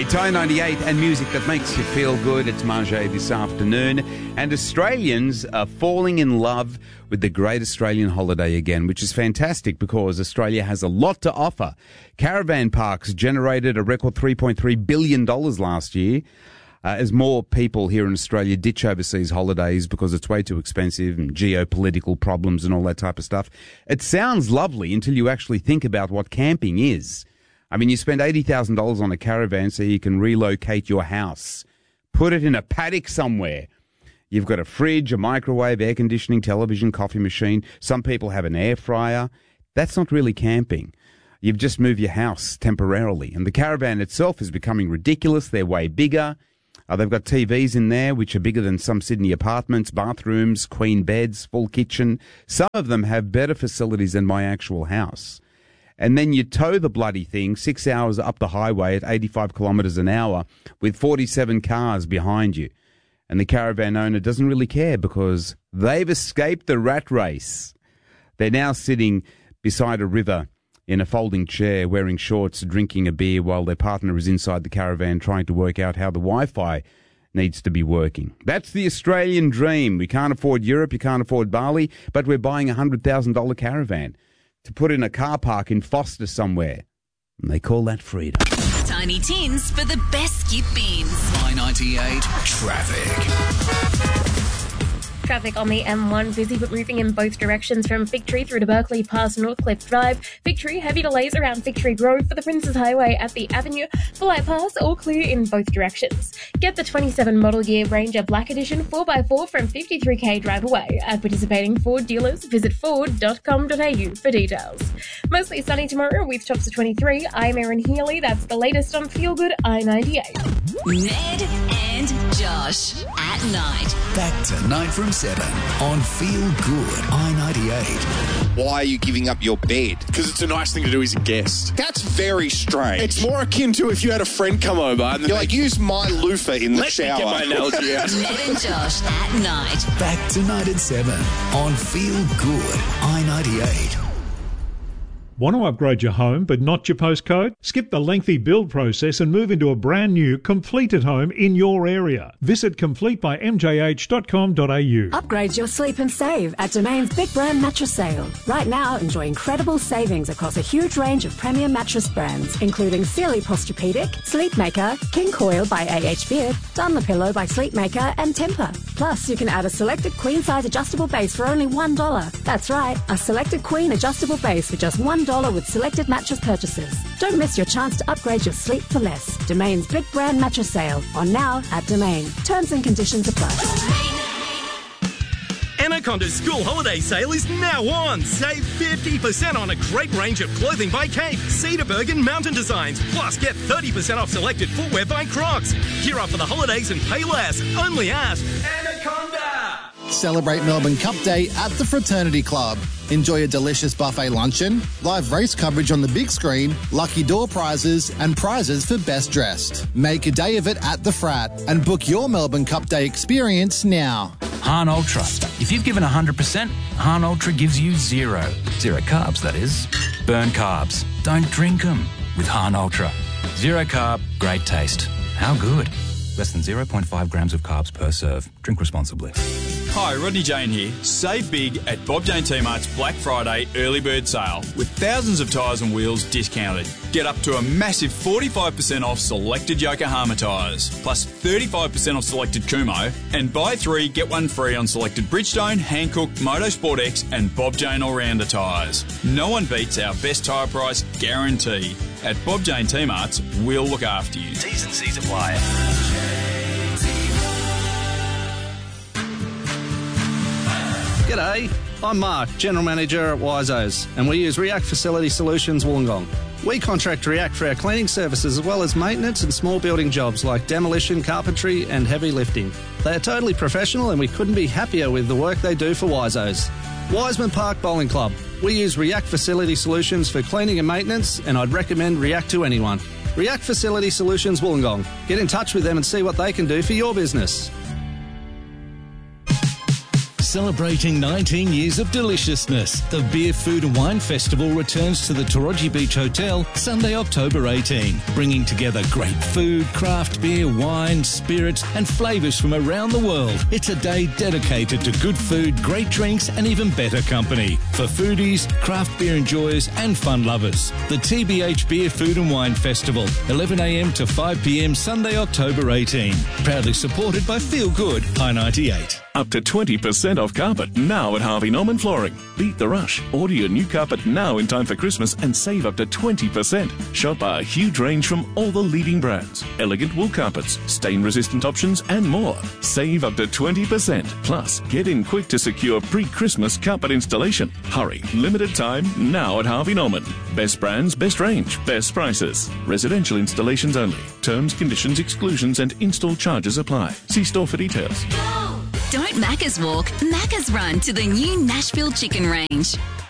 It's I-98 and music that makes you feel good. It's Marjay this afternoon. And Australians are falling in love with the Great Australian Holiday again, which is fantastic because Australia has a lot to offer. Caravan parks generated a record $3.3 billion last year. As more people here in Australia ditch overseas holidays because it's way too expensive and geopolitical problems and all that type of stuff. It sounds lovely until you actually think about what camping is. I mean, you spend $80,000 on a caravan so you can relocate your house, put it in a paddock somewhere. You've got a fridge, a microwave, air conditioning, television, coffee machine. Some people have an air fryer. That's not really camping. You've just moved your house temporarily. And the caravan itself is becoming ridiculous. They're way bigger. They've got TVs in there, which are bigger than some Sydney apartments, bathrooms, queen beds, full kitchen. Some of them have better facilities than my actual house. And then you tow the bloody thing 6 hours up the highway at 85 kilometres an hour with 47 cars behind you. And the caravan owner doesn't really care because they've escaped the rat race. They're now sitting beside a river in a folding chair, wearing shorts, drinking a beer while their partner is inside the caravan trying to work out how the Wi-Fi needs to be working. That's the Australian dream. We can't afford Europe, you can't afford Bali, but we're buying a $100,000 caravan to put in a car park in Foster somewhere. And they call that freedom. Tiny Tins for the best skip beans. I-98 Traffic. Traffic on the M1 busy but moving in both directions from Fig Tree through to Berkeley past Northcliffe Drive. Fig Tree, heavy delays around Fig Tree Road for the Princes Highway at the Avenue. Bullitt Pass, all clear in both directions. Get the 27 model year Ranger Black Edition 4x4 from 53k drive away. At participating Ford dealers, visit ford.com.au for details. Mostly sunny tomorrow with tops of 23. I'm Erin Healy. That's the latest on Feel Good I-98. Ned and Josh at night. Back tonight from 7 on Feel Good I-98. Why are you giving up your bed? Because it's a nice thing to do as a guest. That's very strange. It's more akin to if you had a friend come over and You're like, use my loofah in the shower. Let me get my analogy out. Ned and Josh at night. Back tonight at 7 on Feel Good I-98. Want to upgrade your home but not your postcode? Skip the lengthy build process and move into a brand new, completed home in your area. Visit completebymjh.com.au. Upgrade your sleep and save at Domain's Big Brand Mattress Sale. Right now, enjoy incredible savings across a huge range of premier mattress brands, including Sealy Posturepedic, Sleepmaker, King Coil by A.H. Beard, Dunlopillow by Sleepmaker, and Tempur. Plus, you can add a selected queen-size adjustable base for only $1. That's right, a selected queen adjustable base for just $1 with selected mattress purchases. Don't miss your chance to upgrade your sleep for less. Domain's Big Brand Mattress Sale on now at Domain. Terms and conditions apply. Anaconda's school holiday sale is now on. Save 50% on a great range of clothing by Cape, Cedarburg and Mountain Designs. Plus, get 30% off selected footwear by Crocs. Gear up for the holidays and pay less. Only at Anaconda. Celebrate Melbourne Cup Day at the Fraternity Club. Enjoy a delicious buffet luncheon, live race coverage on the big screen, lucky door prizes and prizes for best dressed. Make a day of it at the Frat and book your Melbourne Cup Day experience now. Hahn Ultra. If you've given 100%, Hahn Ultra gives you zero. Zero carbs, that is. Burn carbs. Don't drink them with Hahn Ultra. Zero carb, great taste. How good? Less than 0.5 grams of carbs per serve. Drink responsibly. Hi, Rodney Jane here. Save big at Bob Jane T-Mart's Black Friday early bird sale with thousands of tyres and wheels discounted. Get up to a massive 45% off selected Yokohama tyres, plus 35% off selected Kumho, and buy 3, get 1 free on selected Bridgestone, Hankook, Motorsport X and Bob Jane All-Rounder tyres. No one beats our best tyre price guarantee. At Bob Jane T-Mart's, we'll look after you. T's and C's apply. G'day, I'm Mark, General Manager at Wiseau's, and we use React Facility Solutions Wollongong. We contract React for our cleaning services as well as maintenance and small building jobs like demolition, carpentry and heavy lifting. They are totally professional and we couldn't be happier with the work they do for Wiseau's. Wiseman Park Bowling Club. We use React Facility Solutions for cleaning and maintenance, and I'd recommend React to anyone. React Facility Solutions Wollongong. Get in touch with them and see what they can do for your business. Celebrating 19 years of deliciousness, the Beer, Food and Wine Festival returns to the Taraji Beach Hotel Sunday, October 18, bringing together great food, craft beer, wine, spirits and flavours from around the world. It's a day dedicated to good food, great drinks and even better company for foodies, craft beer enjoyers and fun lovers. The TBH Beer, Food and Wine Festival, 11 a.m. to 5 p.m. Sunday, October 18. Proudly supported by Feel Good, I-98. Up to 20% off carpet now at Harvey Norman Flooring. Beat the rush. Order your new carpet now in time for Christmas and save up to 20%. Shop our huge range from all the leading brands. Elegant wool carpets, stain-resistant options and more. Save up to 20%. Plus, get in quick to secure pre-Christmas carpet installation. Hurry. Limited time now at Harvey Norman. Best brands, best range, best prices. Residential installations only. Terms, conditions, exclusions and install charges apply. See store for details. Don't Macca's walk, Macca's run to the new Nashville Chicken Range.